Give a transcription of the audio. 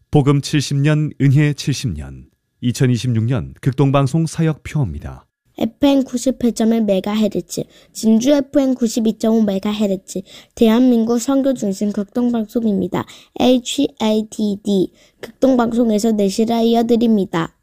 복음 70년, 은혜 70년, 2026년 극동방송 사역표입니다. FM 98.1MHz, 진주 FM 92.5MHz, 대한민국 선교중심 극동방송입니다. HIDD, 극동방송에서 내시라 이어드립니다.